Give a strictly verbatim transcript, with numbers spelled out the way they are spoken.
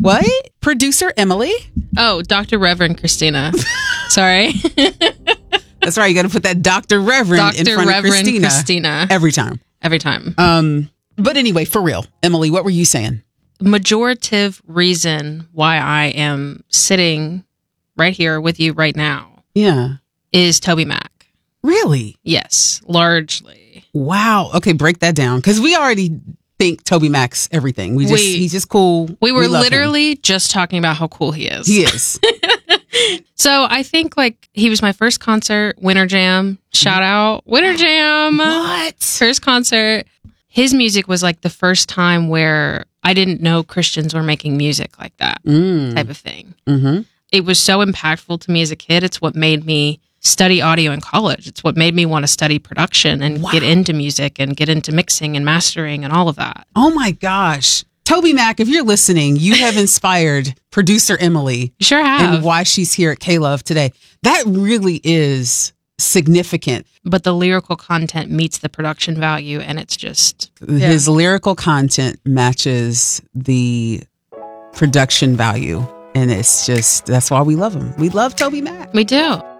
What? Producer Emily? Oh, Doctor Reverend Christina. Sorry. That's right. You got to put that Doctor Reverend in Doctor front Reverend of Christina. Christina. Every time. Every time. Um, but anyway, for real. Emily, what were you saying? Majorative reason why I am sitting right here with you right now Yeah. is Toby Mac. Really? Yes, largely. Wow. Okay, break that down. Because we already think Toby Mac's everything. We just We- he's just cool. We were love him. literally just talking about how cool he is. He is. So I think like he was my first concert, Winter Jam. Shout out, Winter Jam. What? First concert. His music was like the first time where I didn't know Christians were making music like that Mm. type of thing. Mm-hmm. It was so impactful to me as a kid. It's what made me study audio in college. It's what made me want to study production and Wow. get into music and get into mixing and mastering and all of that. Oh my gosh. Toby Mac, if you're listening, you have inspired producer Emily You sure have. and why she's here at K-Love today. That really is significant. But the lyrical content meets the production value, and it's just His lyrical content matches the production value. And it's just, that's why we love him. We love Toby Mac. we do.